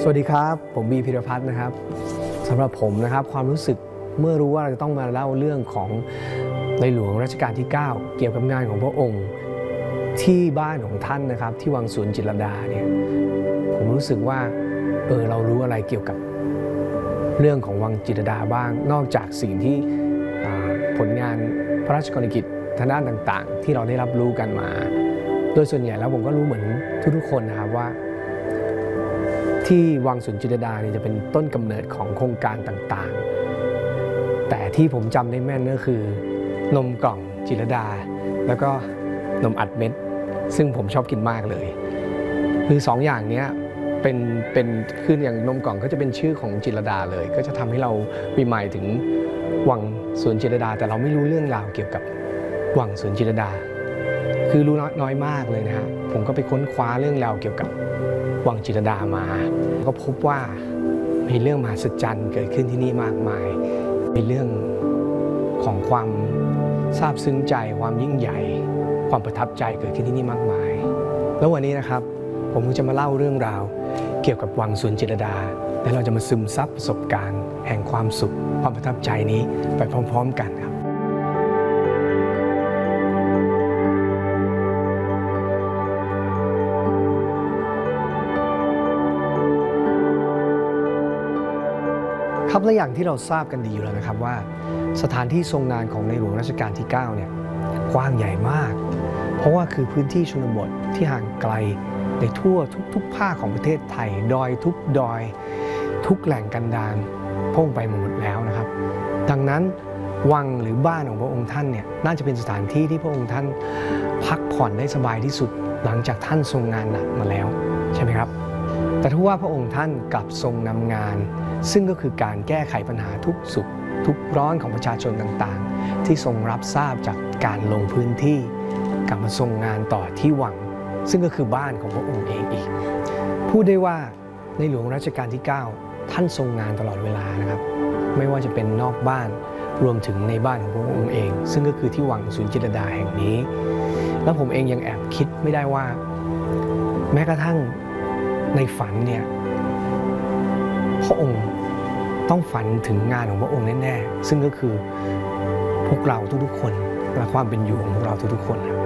สวัสดีครับผมบีพิรพัฒน์นะครับสำหรับผมนะครับความรู้สึกเมื่อรู้ว่าเราจะต้องมาเล่าเรื่องของในหลวงรัชกาลที่ 9 เกี่ยวกับงานของพระองค์ที่บ้านของท่านนะครับที่วังสวนจิตรลดาเนี่ยผมรู้สึกว่าเรารู้อะไรเกี่ยวกับเรื่องของวังจิตรลดาบ้างนอกจากสิ่งที่ผลงานพระราชกรณียกิจทางด้านต่างๆที่เราได้รับรู้กันมาโดยส่วนใหญ่แล้วผมก็รู้เหมือนทุกๆคนนะครับว่าที่วังสวนจิตรลดาเนี่ยจะเป็นต้นกำเนิดของโครงการต่างๆแต่ที่ผมจำได้แม่นก็คือนมกล่องจิตรลดาแล้วก็นมอัดเม็ดซึ่งผมชอบกินมากเลยคือ2 อย่างนี้เป็นคืออย่างนมกล่องก็จะเป็นชื่อของจิตรลดาเลยก็จะทำให้เราปีใหม่ถึงวังสวนจิตรลดาแต่เราไม่รู้เรื่องราวเกี่ยวกับวังสวนจิตรลดาคือรู้น้อยมากเลยนะฮะผมก็ไปค้นคว้าเรื่องราวเกี่ยวกับวังจิตรลดามาก็พบว่ามีเรื่องมหัศจรรย์เกิดขึ้นที่นี่มากมายมีเรื่องของความซาบซึ้งใจความยิ่งใหญ่ความประทับใจเกิดขึ้นที่นี่มากมายแล้ววันนี้นะครับผมจะมาเล่าเรื่องราวเกี่ยวกับวังสวนจิตรลดาและเราจะมาซึมซับประสบการณ์แห่งความสุขความประทับใจนี้ไปพร้อมๆกันครับครับและอย่างที่เราทราบกันดีอยู่แล้วนะครับว่าสถานที่ทรงงานของในหลวงรัชกาลที่ 9 เนี่ยกว้างใหญ่มากเพราะว่าคือพื้นที่ชนบทที่ห่างไกลในทั่วทุกภาคของประเทศไทยดอยทุกแหล่งกันดารพร่องไปหมดแล้วนะครับดังนั้นวังหรือบ้านของพระองค์ท่านเนี่ยน่าจะเป็นสถานที่ที่พระองค์ท่านพักผ่อนได้สบายที่สุดหลังจากท่านทรงงานหนักมาแล้วใช่ไหมครับแต่ทว่าพระองค์ท่านกลับทรงนำงานซึ่งก็คือการแก้ไขปัญหาทุกสุขทุกร้อนของประชาชนต่างๆที่ทรงรับทราบจากการลงพื้นที่กลับมาทรงงานต่อที่วังซึ่งก็คือบ้านของพระองค์เองอีกพูดได้ว่าในหลวงรัชกาลที่ 9 ท่านทรงงานตลอดเวลานะครับไม่ว่าจะเป็นนอกบ้านรวมถึงในบ้านของพระองค์เองซึ่งก็คือที่วังสวนจิตรลดาแห่งนี้แล้วผมเองยังแอบคิดไม่ได้ว่าแม้กระทั่งในฝันเนี่ยพระองค์ต้องฝันถึงงานของพระองค์แน่ๆซึ่งก็คือพวกเราทุกๆคนและความเป็นอยู่ของพวกเราทุกๆคนครับ